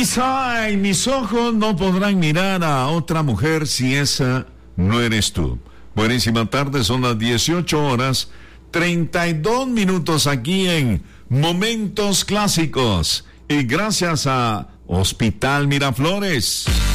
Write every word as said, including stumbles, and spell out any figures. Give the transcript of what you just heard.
Ay, mis ojos no podrán mirar a otra mujer si esa no eres tú. Buenísima tarde, son las dieciocho horas, treinta y dos minutos aquí en Momentos Clásicos. Y gracias a Hospital Miraflores.